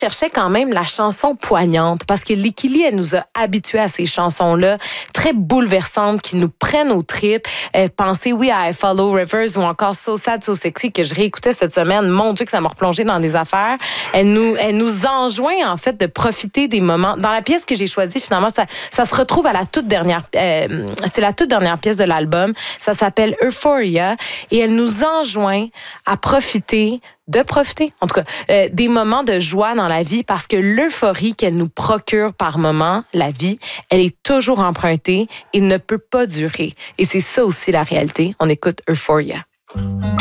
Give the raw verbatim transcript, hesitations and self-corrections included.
cherchais quand même la chanson poignante parce que Lickily, elle nous a habitués à ces chansons-là très bouleversantes qui nous prennent aux tripes. Euh, pensez, oui, à I Follow Rivers ou encore So Sad, So Sexy que je réécoutais cette semaine. Mon Dieu, que ça m'a replongé dans des affaires. Elle nous, elle nous enjoint, en fait, de profiter des moments. Dans la pièce que j'ai choisie, finalement, ça, ça se retrouve à la toute dernière, euh, c'est la toute dernière pièce de l'album. Ça s'appelle Euphoria et elle nous enjoint à profiter de profiter, en tout cas, euh, des moments de joie dans la vie parce que l'euphorie qu'elle nous procure par moment, la vie, elle est toujours empruntée et ne peut pas durer. Et c'est ça aussi la réalité. On écoute Euphoria.